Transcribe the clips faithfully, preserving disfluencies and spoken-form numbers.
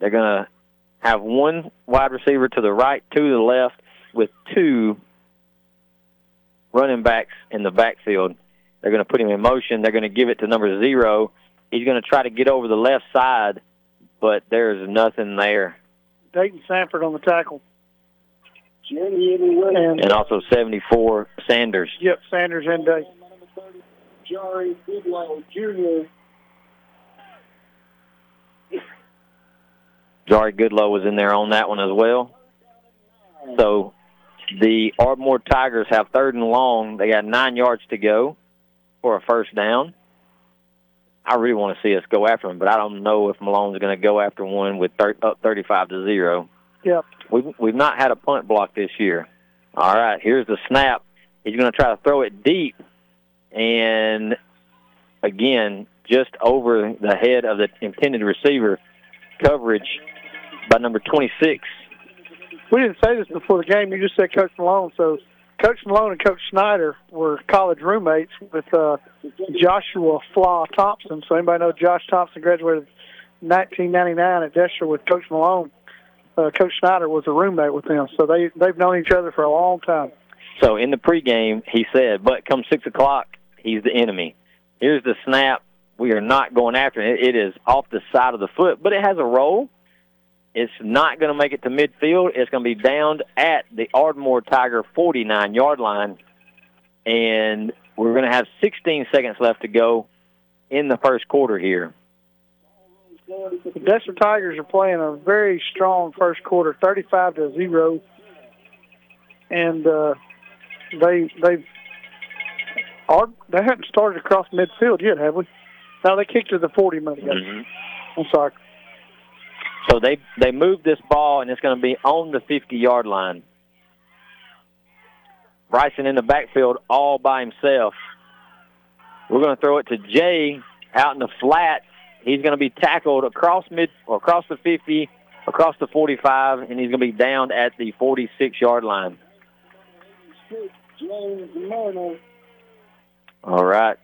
They're going to have one wide receiver to the right, two to the left, with two running backs in the backfield. They're going to put him in motion. They're going to give it to number zero. He's going to try to get over the left side, but there's nothing there. Dayton Sanford on the tackle. And, and also seventy-four, Sanders. Yep, Sanders and Day. Jari Goodlow, Junior Jari Goodlow was in there on that one as well. So the Ardmore Tigers have third and long. They got nine yards to go for a first down. I really want to see us go after him, but I don't know if Malone's going to go after one with thir- up thirty-five to zero. Yep. We've, we've not had a punt block this year. All right, here's the snap. He's going to try to throw it deep, and again, just over the head of the intended receiver. Coverage by number twenty-six. We didn't say this before the game. You just said Coach Malone. So Coach Malone and Coach Snyder were college roommates with uh, Joshua Flaw Thompson. So anybody know Josh Thompson graduated in nineteen ninety-nine at Dexter with Coach Malone. Uh, Coach Snyder was a roommate with them. So they, they've known each other for a long time. So in the pregame, he said, but come six o'clock, he's the enemy. Here's the snap. We are not going after it. It is off the side of the foot, but it has a roll. It's not going to make it to midfield. It's going to be downed at the Ardmore Tiger forty-nine-yard line, and we're going to have sixteen seconds left to go in the first quarter here. The Dexter Tigers are playing a very strong first quarter, thirty-five to zero, and uh, they they've they haven't started across midfield yet, have we? No, they kicked to the forty minute. Mm-hmm. I'm sorry. So they they moved this ball, and it's going to be on the fifty-yard line. Bryson in the backfield all by himself. We're going to throw it to Jay out in the flat. He's going to be tackled across mid or across the fifty, across the forty-five, and he's going to be downed at the forty-six-yard line. All right.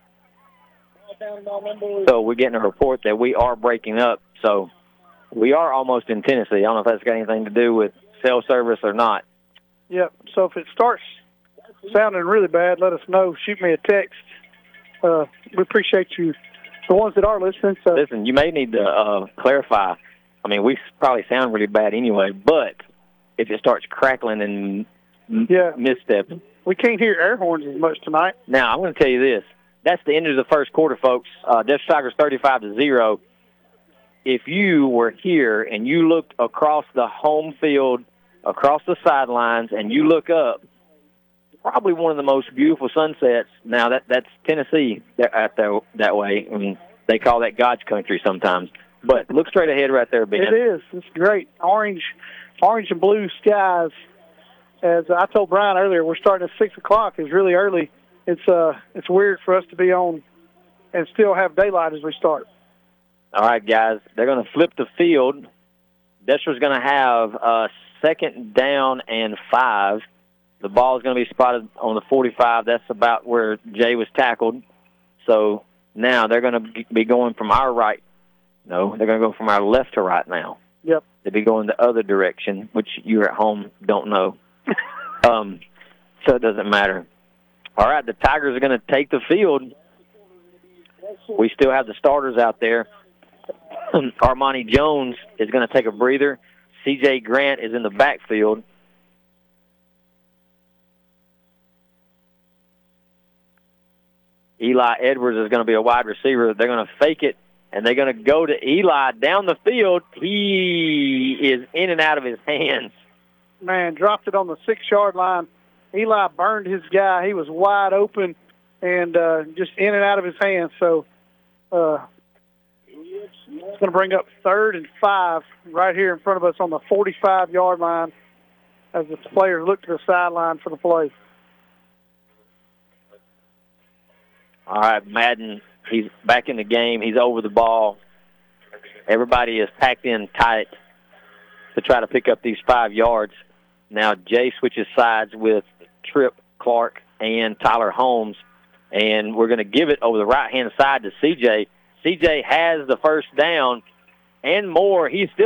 So we're getting a report that we are breaking up. So we are almost in Tennessee. I don't know if that's got anything to do with cell service or not. Yep. So if it starts sounding really bad, let us know. Shoot me a text. Uh, we appreciate you, the ones that are listening. So. Listen, you may need to uh, clarify. I mean, we probably sound really bad anyway, but if it starts crackling and yeah. misstepping. We can't hear air horns as much tonight. Now, I'm going to tell you this. That's the end of the first quarter, folks. Uh, Dexter Tigers thirty-five to zero. If you were here and you looked across the home field, across the sidelines, and you look up, probably one of the most beautiful sunsets. Now, that that's Tennessee out there that way. I mean, they call that God's country sometimes. But look straight ahead right there, Ben. It is. It's great. Orange, orange and blue skies. As I told Brian earlier, we're starting at six o'clock. It's really early. It's uh, it's weird for us to be on and still have daylight as we start. All right, guys. They're going to flip the field. Dexter's going to have a second down and five. The ball is going to be spotted on the forty-five. That's about where Jay was tackled. So now they're going to be going from our right. No, they're going to go from our left to right now. Yep. They'll be going the other direction, which you at home don't know. um, so it doesn't matter. All right, the Tigers are going to take the field. We still have the starters out there. Armani Jones is going to take a breather. C J Grant is in the backfield. Eli Edwards is going to be a wide receiver. They're going to fake it, and they're going to go to Eli down the field. He is in and out of his hands. Man, dropped it on the six-yard line. Eli burned his guy. He was wide open and uh, just in and out of his hands. So uh, it's going to bring up third and five right here in front of us on the forty-five-yard line as the players look to the sideline for the play. All right, Madden, he's back in the game. He's over the ball. Everybody is packed in tight to try to pick up these five yards. Now Jay switches sides with Tripp Clark and Tyler Holmes, and we're going to give it over the right-hand side to C J. C J has the first down and more. He's still